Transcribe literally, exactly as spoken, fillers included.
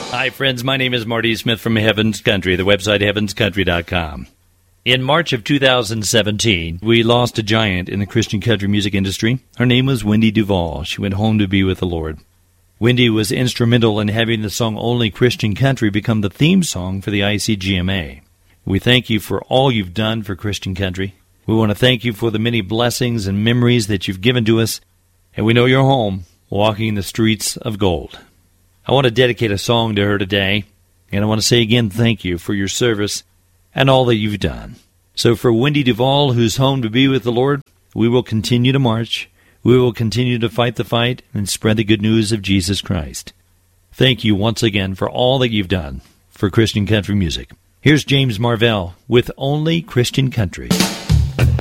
Hi, friends. My name is Marty Smith from Heaven's Country, the website heavens country dot com. In March of two thousand seventeen, we lost a giant in the Christian country music industry. Her name was Wendy Duvall. She went home to be with the Lord. Wendy was instrumental in having the song Only Christian Country become the theme song for the I C G M A. We thank you for all you've done for Christian country. We want to thank you for the many blessings and memories that you've given to us, and we know you're home, walking the streets of gold. I want to dedicate a song to her today, and I want to say again thank you for your service and all that you've done. So for Wendy Duvall, who's home to be with the Lord, we will continue to march. We will continue to fight the fight and spread the good news of Jesus Christ. Thank you once again for all that you've done for Christian country music. Here's James Marvell with Only Christian Country.